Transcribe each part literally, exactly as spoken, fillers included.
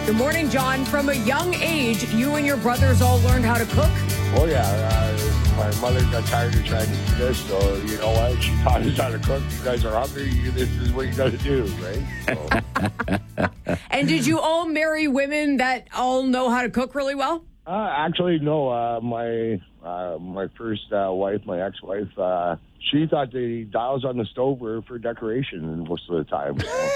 Good morning, John. From a young age, you and your brothers all learned how to cook? Oh, yeah. Uh, my mother got tired of trying to do this, so you know what? She taught us how to cook. You guys are hungry. You, this is what you got to do, right? So. And did you all marry women that all know how to cook really well? Uh, actually, no. Uh, my uh, my first uh, wife, my ex-wife, uh, she thought the dials on the stove were for decoration most of the time.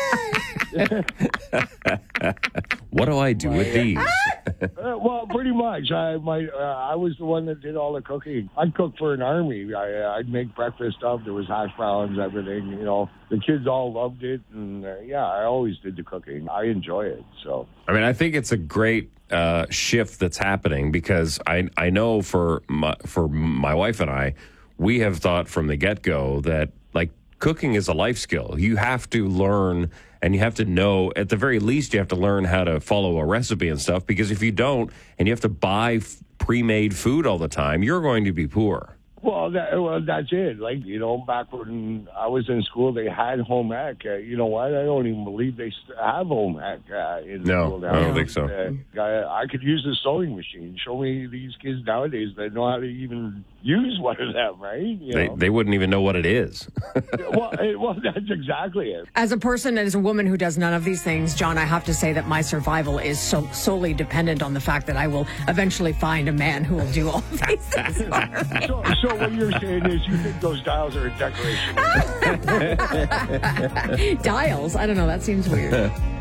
So. What do I do my, with these? uh, well, pretty much. I my uh, I was the one that did all the cooking. I'd cook for an army. I, I'd make breakfast stuff. There was hash browns, everything. You know, the kids all loved it, and uh, yeah, I always did the cooking. I enjoy it. So. I mean, I think it's a great uh, shift that's happening because I I know for my, for my wife and I, we have thought from the get-go that like cooking is a life skill. You have to learn and you have to know, at the very least, you have to learn how to follow a recipe and stuff, because if you don't and you have to buy f- pre-made food all the time, you're going to be poor. Well, that, well, that's it. Like, you know, back when I was in school, they had home ec. Uh, you know what? I don't even believe they st- have home ec uh, in No, school now. I don't think so. Uh, I, I could use a sewing machine. Show me these kids nowadays that know how to even use one of them, right? You They know? they wouldn't even know what it is. well, it, well, that's exactly it. As a person, as a woman who does none of these things, John, I have to say that my survival is so solely dependent on the fact that I will eventually find a man who will do all of these things for me. So, so what you're saying is you think those dials are a decoration? Dials? I don't know. That seems weird.